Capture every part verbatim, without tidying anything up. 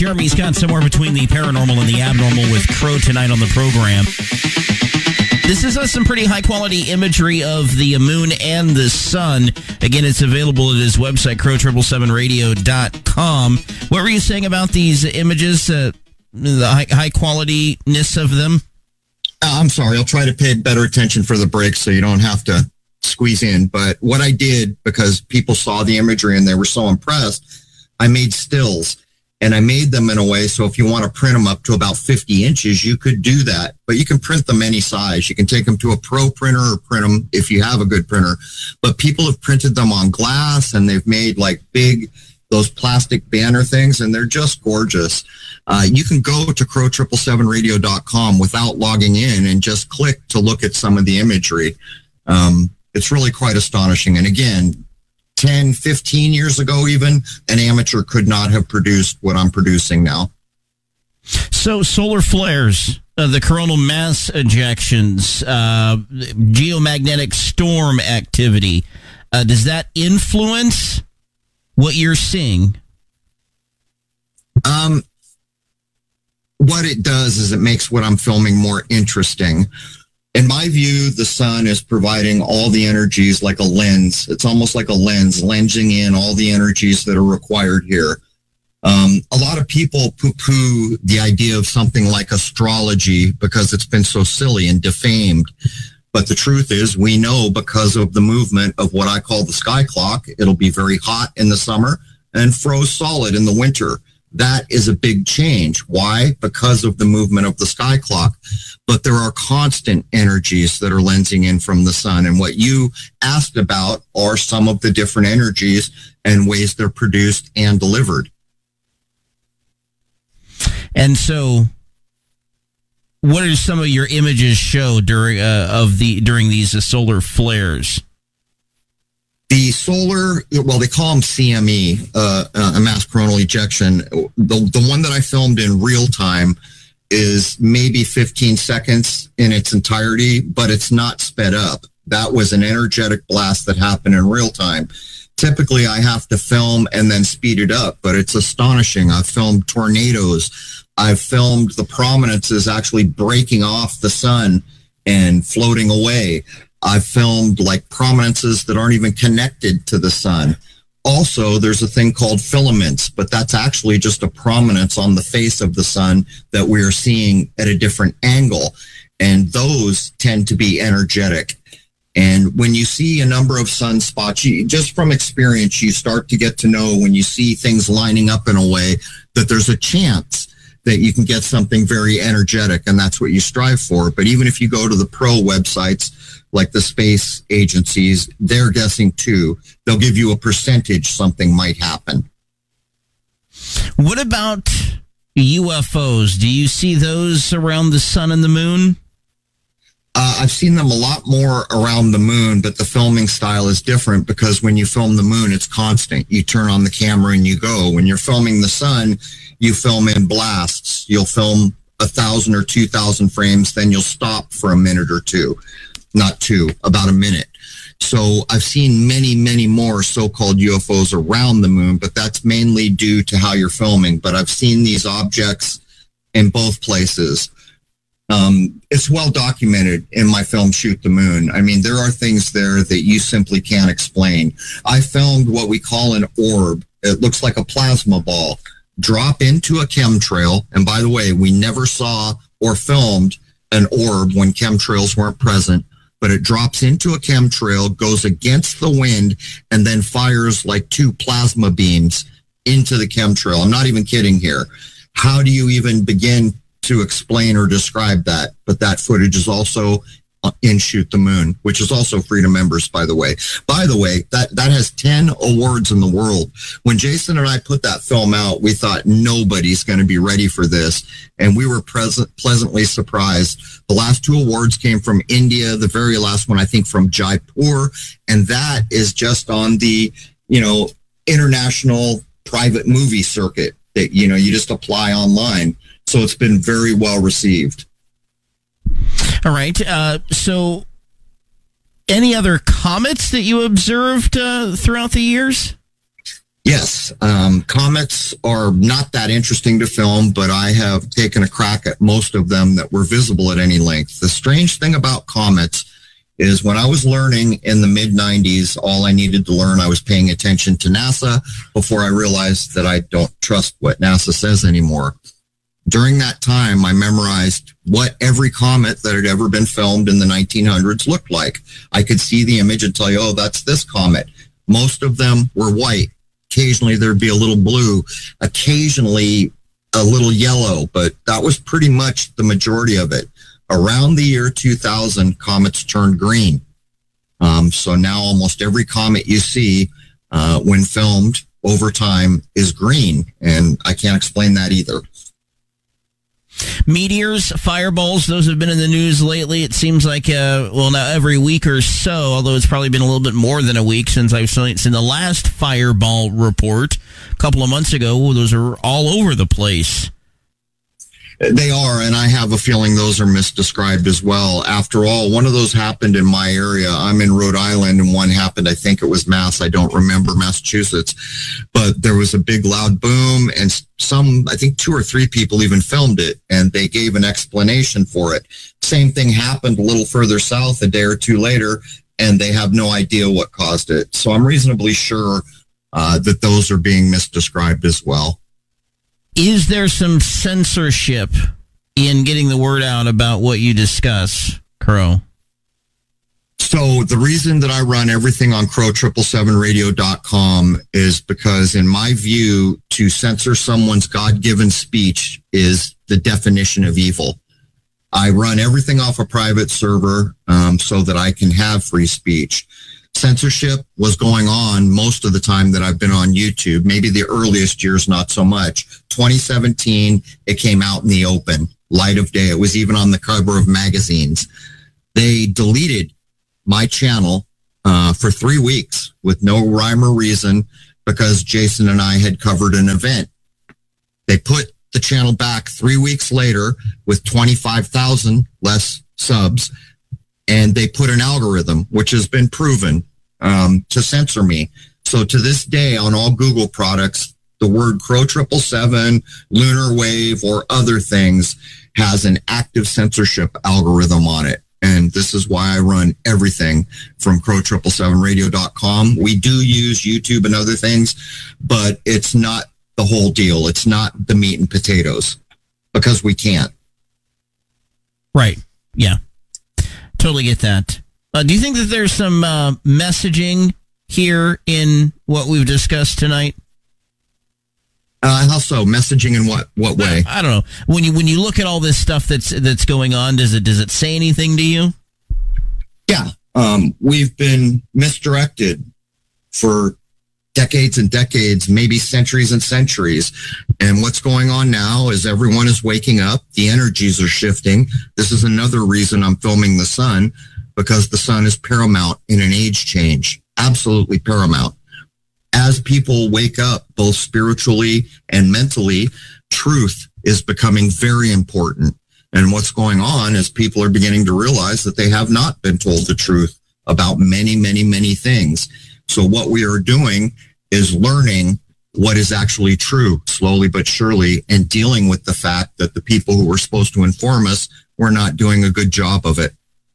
Jeremy Scott, somewhere between the paranormal and the abnormal with Crow tonight on the program. This is uh, some pretty high-quality imagery of the moon and the sun. Again, it's available at his website, crow seven seven radio dot com. What were you saying about these images, uh, the high- high-qualityness of them? Uh, I'm sorry. I'll try to pay better attention for the break so you don't have to squeeze in. But what I did, because people saw the imagery and they were so impressed, I made stills. And I made them in a way so if you want to print them up to about fifty inches, you could do that. But you can print them any size. You can take them to a pro printer or print them if you have a good printer. But people have printed them on glass, and they've made like big, those plastic banner things, and they're just gorgeous. Uh, you can go to crow seven seven radio dot com without logging in and just click to look at some of the imagery. Um, it's really quite astonishing. And again, ten, fifteen years ago even, an amateur could not have produced what I'm producing now. So solar flares, uh, the coronal mass ejections, uh, geomagnetic storm activity, uh, does that influence what you're seeing? Um, what it does is it makes what I'm filming more interesting. In my view, the sun is providing all the energies like a lens. It's almost like a lens, lensing in all the energies that are required here. Um, a lot of people poo-poo the idea of something like astrology because it's been so silly and defamed. But the truth is, we know because of the movement of what I call the sky clock, it'll be very hot in the summer and froze solid in the winter. That is a big change. Why? Because of the movement of the sky clock. But there are constant energies that are lensing in from the sun. And what you asked about are some of the different energies and ways they're produced and delivered. And so, what do some of your images show during uh, of the during these uh, solar flares? The solar, well, they call them C M E, uh, a mass coronal ejection. The the one that I filmed in real time is maybe fifteen seconds in its entirety, but it's not sped up. That was an energetic blast that happened in real time. Typically, I have to film and then speed it up, but it's astonishing. I've filmed tornadoes. I've filmed the prominences actually breaking off the sun and floating away. I've filmed like prominences that aren't even connected to the sun. Also, there's a thing called filaments, but that's actually just a prominence on the face of the sun that we are seeing at a different angle. And those tend to be energetic. And when you see a number of sunspots, you, just from experience, you start to get to know when you see things lining up in a way that there's a chance that you can get something very energetic, and that's what you strive for. But even if you go to the pro websites, like the space agencies, they're guessing too. They'll give you a percentage something might happen. What about U F Os? Do you see those around the sun and the moon? Uh, I've seen them a lot more around the moon, but the filming style is different because when you film the moon, it's constant. You turn on the camera and you go. When you're filming the sun, you film in blasts. You'll film a thousand or two thousand frames, then you'll stop for a minute or two. Not two, about a minute. So I've seen many, many more so-called U F Os around the moon, but that's mainly due to how you're filming. But I've seen these objects in both places. Um, it's well documented in my film, Shoot the Moon. I mean, there are things there that you simply can't explain. I filmed what we call an orb. It looks like a plasma ball. Drop into a chemtrail. And by the way, we never saw or filmed an orb when chemtrails weren't present. But it drops into a chemtrail, goes against the wind, and then fires like two plasma beams into the chemtrail. I'm not even kidding here. How do you even begin to explain or describe that? But that footage is also in Shoot the Moon, which is also free to members, by the way. By the way, that, that has ten awards in the world. When Jason and I put that film out, we thought nobody's going to be ready for this. And we were present, pleasantly surprised. The last two awards came from India, the very last one, I think, from Jaipur. And that is just on the, you know, international private movie circuit that, you know, you just apply online. So it's been very well received. All right. Uh, so any other comets that you observed uh, throughout the years? Yes. Um, comets are not that interesting to film, but I have taken a crack at most of them that were visible at any length. The strange thing about comets is when I was learning in the mid nineties, all I needed to learn, I was paying attention to NASA before I realized that I don't trust what NASA says anymore. During that time, I memorized what every comet that had ever been filmed in the nineteen hundreds looked like. I could see the image and tell you, oh, that's this comet. Most of them were white. Occasionally there'd be a little blue, occasionally a little yellow, but that was pretty much the majority of it. Around the year two thousand, comets turned green. Um, so now almost every comet you see uh, when filmed over time is green, and I can't explain that either. Meteors, fireballs, those have been in the news lately. It seems like, uh, well, now every week or so, although it's probably been a little bit more than a week since I've seen the last fireball report a couple of months ago. Those are all over the place. They are, and I have a feeling those are misdescribed as well. After all, one of those happened in my area. I'm in Rhode Island, and one happened, I think it was Mass. I don't remember Massachusetts. But there was a big loud boom, and some, I think two or three people even filmed it, and they gave an explanation for it. Same thing happened a little further south a day or two later, and they have no idea what caused it. So I'm reasonably sure uh, that those are being misdescribed as well. Is there some censorship in getting the word out about what you discuss, Crow? So the reason that I run everything on crow seven seven radio dot com is because, in my view, to censor someone's God-given speech is the definition of evil. I run everything off a private server um, so that I can have free speech. Censorship was going on most of the time that I've been on YouTube. Maybe the earliest years, not so much. twenty seventeen, it came out in the open, light of day. It was even on the cover of magazines. They deleted my channel uh, for three weeks with no rhyme or reason because Jason and I had covered an event. They put the channel back three weeks later with twenty-five thousand less subs. And they put an algorithm, which has been proven um, to censor me. So to this day, on all Google products, the word Crow seven seven, Lunar Wave, or other things has an active censorship algorithm on it. And this is why I run everything from crow seven seven radio dot com. We do use YouTube and other things, but it's not the whole deal. It's not the meat and potatoes because we can't. Right. Yeah. Totally get that. Uh, do you think that there's some uh, messaging here in what we've discussed tonight? Uh, how so? Messaging in what what way? I don't know. When you when you look at all this stuff that's that's going on, does it does it say anything to you? Yeah, um, we've been misdirected for decades and decades, maybe centuries and centuries. And what's going on now is everyone is waking up. The energies are shifting. This is another reason I'm filming the sun, because the sun is paramount in an age change. Absolutely paramount. As people wake up, both spiritually and mentally, truth is becoming very important. And what's going on is people are beginning to realize that they have not been told the truth about many, many, many things. So what we are doing is learning what is actually true, slowly but surely, and dealing with the fact that the people who were supposed to inform us were not doing a good job of it.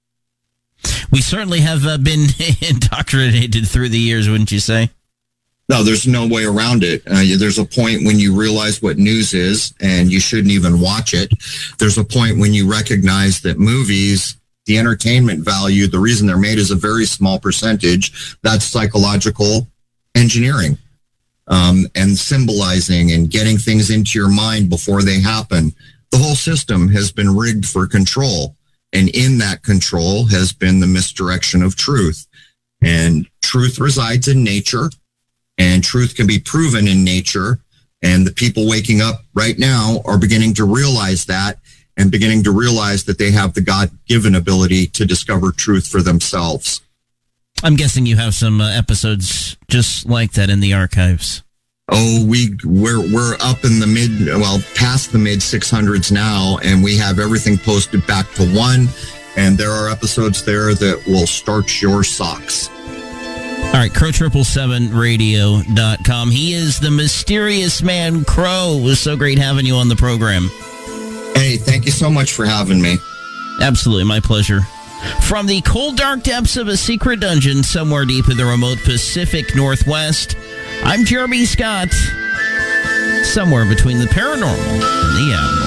We certainly have uh, been indoctrinated through the years, wouldn't you say? No, there's no way around it. Uh, there's a point when you realize what news is, and you shouldn't even watch it. There's a point when you recognize that movies, the entertainment value, the reason they're made is a very small percentage. That's psychological engineering um, and symbolizing and getting things into your mind before they happen. The whole system has been rigged for control, and in that control has been the misdirection of truth. And truth resides in nature, and truth can be proven in nature, and the people waking up right now are beginning to realize that and beginning to realize that they have the God-given ability to discover truth for themselves. I'm guessing you have some uh, episodes just like that in the archives. Oh, we we're we're up in the mid, well, past the mid six hundreds now, and we have everything posted back to one. And there are episodes there that will starch your socks. All All right, crow seven seven radio dot com. He is the mysterious man, Crow. It was so great having you on the program. Hey, thank you so much for having me. Absolutely, my pleasure. From the cold, dark depths of a secret dungeon somewhere deep in the remote Pacific Northwest, I'm Jeremy Scott, somewhere between the paranormal and the abnormal.